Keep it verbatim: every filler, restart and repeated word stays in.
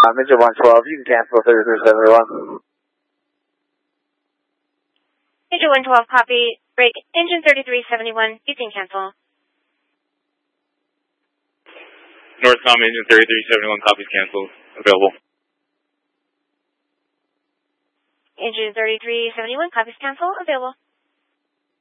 Northcom, engine one twelve, you can cancel thirty-three seventy-one. Engine one twelve, copy. Break. Engine thirty-three seventy-one, you can cancel. Northcom, engine thirty-three seventy-one, copies canceled. Available. Engine thirty-three seventy-one, copies cancel. Available.